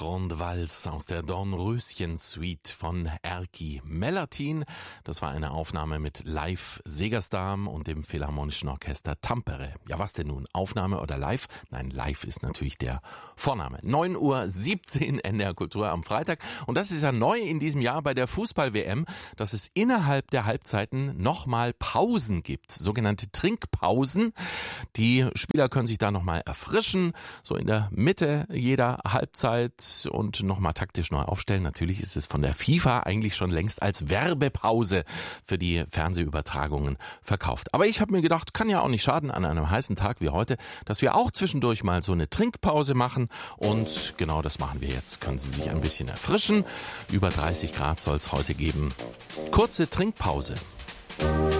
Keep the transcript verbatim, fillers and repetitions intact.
Grande Valse aus der Dornröschen-Suite von Erkki Melatin. Das war eine Aufnahme mit Live Segerstam und dem Philharmonischen Orchester Tampere. Ja, was denn nun? Aufnahme oder live? Nein, live ist natürlich der Vorname. neun Uhr siebzehn N D R Kultur am Freitag. Und das ist ja neu in diesem Jahr bei der Fußball-W M, dass es innerhalb der Halbzeiten nochmal Pausen gibt. Sogenannte Trinkpausen. Die Spieler können sich da nochmal erfrischen, so in der Mitte jeder Halbzeit und nochmal taktisch neu aufstellen. Natürlich ist es von der FIFA eigentlich schon längst als Werbepause für die Fernsehübertragungen verkauft. Aber ich habe mir gedacht, kann ja auch nicht schaden an einem heißen Tag wie heute, dass wir auch zwischendurch mal so eine Trinkpause machen. Und genau das machen wir jetzt. Können Sie sich ein bisschen erfrischen. Über dreißig Grad soll es heute geben. Kurze Trinkpause.